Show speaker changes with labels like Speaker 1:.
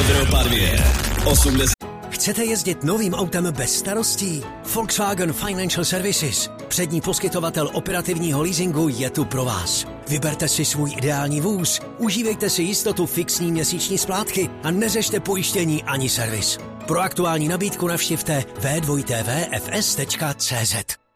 Speaker 1: Evropa 2. 80.
Speaker 2: Chcete jezdit novým autem bez starostí? Volkswagen Financial Services, přední poskytovatel operativního leasingu, je tu pro vás. Vyberte si svůj ideální vůz, užívejte si jistotu fixní měsíční splátky a neřešte pojištění ani servis. Pro aktuální nabídku navštivte v2tvfs.cz.